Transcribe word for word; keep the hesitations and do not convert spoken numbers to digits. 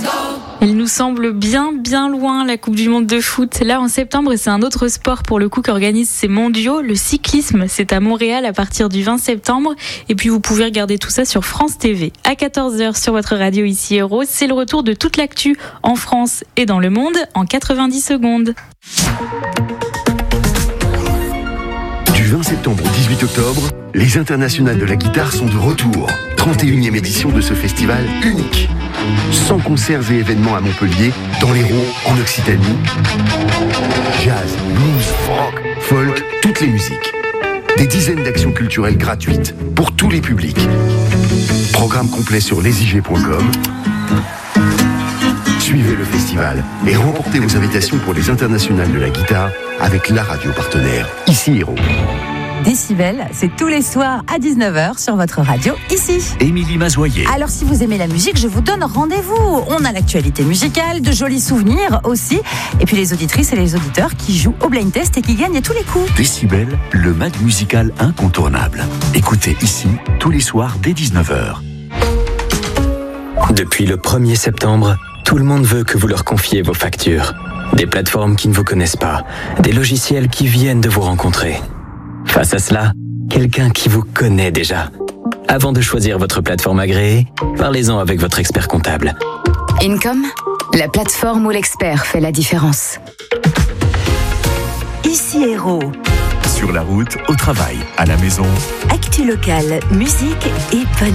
Il nous semble bien, bien loin la Coupe du Monde de foot. Là, en septembre, c'est un autre sport pour le coup qui organise ces mondiaux. Le cyclisme, c'est à Montréal à partir du vingt septembre. Et puis, vous pouvez regarder tout ça sur France T V. À quatorze heures sur votre radio ici Héros, c'est le retour de toute l'actu en France et dans le monde en quatre-vingt-dix secondes. Du vingt septembre au dix-huit octobre, les Internationales de la guitare sont de retour. trente et unième édition de ce festival unique. cent concerts et événements à Montpellier, dans l'Hérault, en Occitanie. Jazz, blues, rock, folk, toutes les musiques. Des dizaines d'actions culturelles gratuites pour tous les publics. Programme complet sur lesigé point com. Suivez le festival et remportez vos invitations pour les Internationales de la guitare avec la radio partenaire, ici Héros. Décibel, c'est tous les soirs à dix-neuf heures sur votre radio, ici. Émilie Mazoyer. Alors si vous aimez la musique, je vous donne rendez-vous. On a l'actualité musicale, de jolis souvenirs aussi. Et puis les auditrices et les auditeurs qui jouent au blind test et qui gagnent à tous les coups. Décibel, le mag musical incontournable. Écoutez ici, tous les soirs dès dix-neuf heures. Depuis le premier septembre, tout le monde veut que vous leur confiez vos factures. Des plateformes qui ne vous connaissent pas, des logiciels qui viennent de vous rencontrer. Face à cela, quelqu'un qui vous connaît déjà. Avant de choisir votre plateforme agréée, parlez-en avec votre expert comptable. Income, la plateforme où l'expert fait la différence. Ici Héros. Sur la route, au travail, à la maison. Actu locale, musique et bonne